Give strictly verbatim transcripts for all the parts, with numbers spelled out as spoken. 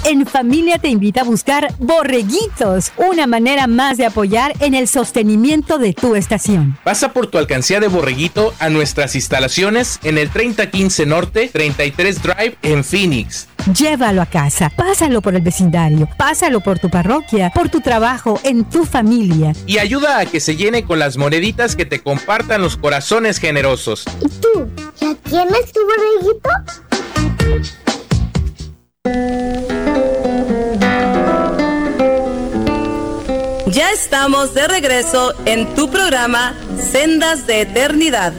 En Familia te invita a buscar Borreguitos, una manera más de apoyar en el sostenimiento de tu estación. Pasa por tu alcancía de Borreguito a nuestras instalaciones en el treinta quince Norte, treinta y tres Drive en Phoenix. Llévalo a casa, pásalo por el vecindario, pásalo por tu parroquia, por tu trabajo, en tu familia. Y ayuda a que se llene con las moneditas que te compartan los corazones generosos. ¿Y tú? ¿Ya tienes tu borreguito? Ya estamos de regreso en tu programa Sendas de Eternidad.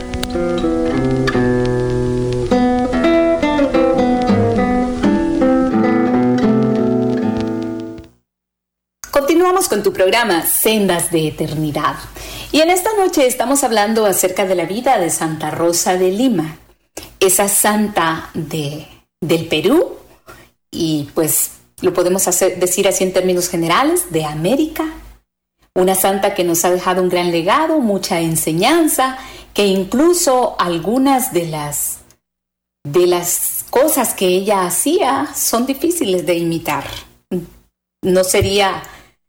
Continuamos con tu programa Sendas de Eternidad. Y en esta noche estamos hablando acerca de la vida de Santa Rosa de Lima, esa santa de, del Perú, y pues lo podemos hacer, decir así en términos generales, de América. Una santa que nos ha dejado un gran legado, mucha enseñanza, que incluso algunas de las, de las cosas que ella hacía son difíciles de imitar. No sería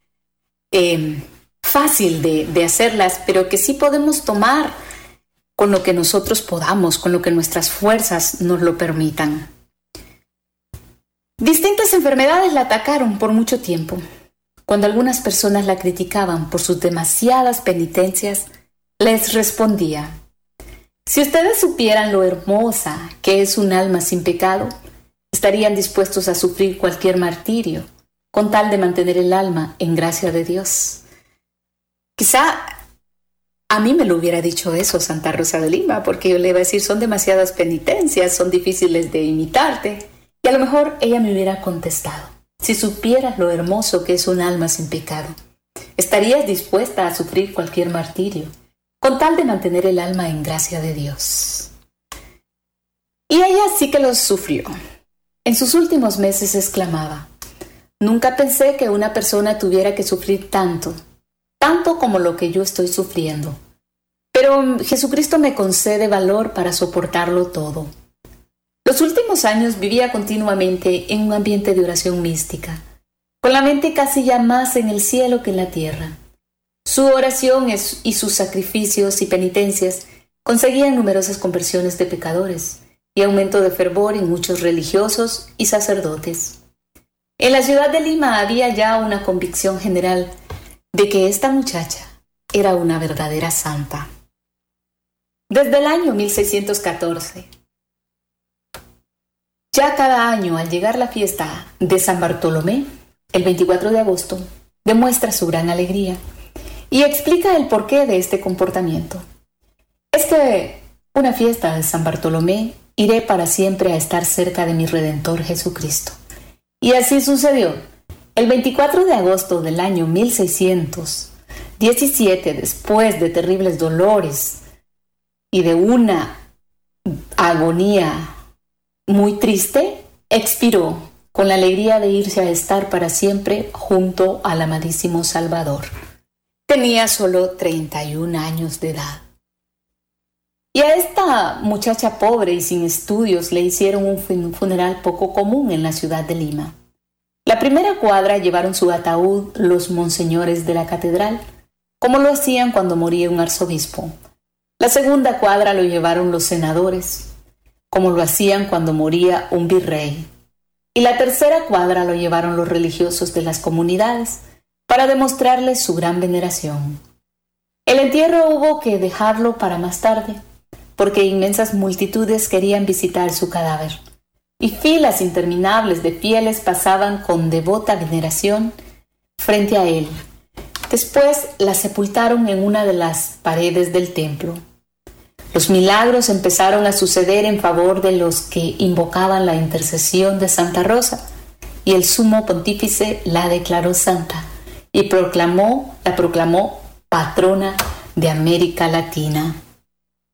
eh, fácil de, de hacerlas, pero que sí podemos tomar con lo que nosotros podamos, con lo que nuestras fuerzas nos lo permitan. Distintas enfermedades la atacaron por mucho tiempo. Cuando algunas personas la criticaban por sus demasiadas penitencias, les respondía: si ustedes supieran lo hermosa que es un alma sin pecado, estarían dispuestos a sufrir cualquier martirio con tal de mantener el alma en gracia de Dios. Quizá a mí me lo hubiera dicho eso Santa Rosa de Lima, porque yo le iba a decir, son demasiadas penitencias, son difíciles de imitarte. Y a lo mejor ella me hubiera contestado: si supieras lo hermoso que es un alma sin pecado, estarías dispuesta a sufrir cualquier martirio, con tal de mantener el alma en gracia de Dios. Y ella sí que los sufrió. En sus últimos meses exclamaba: nunca pensé que una persona tuviera que sufrir tanto, tanto como lo que yo estoy sufriendo. Pero Jesucristo me concede valor para soportarlo todo. Los últimos años vivía continuamente en un ambiente de oración mística, con la mente casi ya más en el cielo que en la tierra. Su oración es, y sus sacrificios y penitencias conseguían numerosas conversiones de pecadores y aumento de fervor en muchos religiosos y sacerdotes. En la ciudad de Lima había ya una convicción general de que esta muchacha era una verdadera santa. Desde el año mil seiscientos catorce, ya cada año, al llegar la fiesta de San Bartolomé, el veinticuatro de agosto, demuestra su gran alegría y explica el porqué de este comportamiento. Es que una fiesta de San Bartolomé iré para siempre a estar cerca de mi Redentor Jesucristo. Y así sucedió. El veinticuatro de agosto del año mil seiscientos diecisiete, después de terribles dolores y de una agonía muy triste, expiró con la alegría de irse a estar para siempre junto al amadísimo Salvador. Tenía solo treinta y un años de edad. Y a esta muchacha pobre y sin estudios le hicieron un funeral poco común en la ciudad de Lima. La primera cuadra llevaron su ataúd los monseñores de la catedral, como lo hacían cuando moría un arzobispo. La segunda cuadra lo llevaron los senadores, como lo hacían cuando moría un virrey. Y la tercera cuadra lo llevaron los religiosos de las comunidades, para demostrarles su gran veneración. El entierro hubo que dejarlo para más tarde, porque inmensas multitudes querían visitar su cadáver, y filas interminables de fieles pasaban con devota veneración frente a él. Después la sepultaron en una de las paredes del templo. Los milagros empezaron a suceder en favor de los que invocaban la intercesión de Santa Rosa, y el sumo pontífice la declaró santa y proclamó, la proclamó patrona de América Latina.